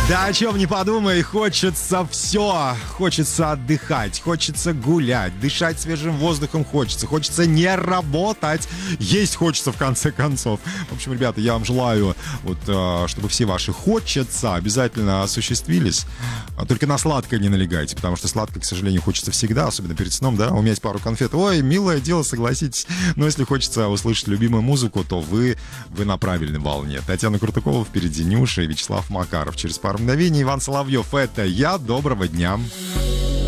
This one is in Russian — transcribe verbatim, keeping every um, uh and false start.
Да о чем не подумай, хочется все. Хочется отдыхать, хочется гулять, дышать свежим воздухом хочется, хочется не работать, есть хочется в конце концов. В общем, ребята, я вам желаю, вот, чтобы все ваши хочется обязательно осуществились. Только на сладкое не налегайте, потому что сладкое, к сожалению, хочется всегда, особенно перед сном, да? У меня есть пару конфет. Ой, милое дело, согласитесь. Но если хочется услышать любимую музыку, то вы, вы на правильной волне. Татьяна Крутакова, впереди Нюша и Вячеслав Макаров. Через пару мгновений Иван Соловьев. Это я. Доброго дня.